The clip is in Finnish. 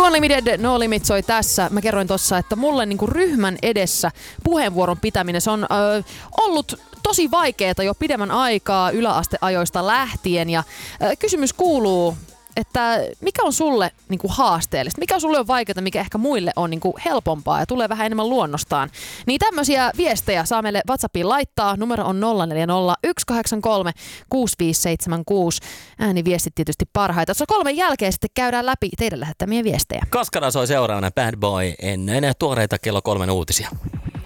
Unlimited No Limit soi tässä. Mä kerroin tossa, että mulle niinku ryhmän edessä puheenvuoron pitäminen, se on ollut tosi vaikeeta jo pidemmän aikaa yläasteajoista lähtien. Ja kysymys kuuluu, että mikä on sulle niinku haasteellista? Mikä sulle on vaikeaa, mikä ehkä muille on niinku helpompaa ja tulee vähän enemmän luonnostaan? Niin tämmöisiä viestejä saa meille WhatsAppiin laittaa. Numero on 040 183 6576. Ääniviestit tietysti parhaita. Tuossa 3 jälkeen sitten käydään läpi teidän lähettämiä viestejä. Kaskara soi seuraavana Bad Boy ennen tuoreita kello 3 uutisia.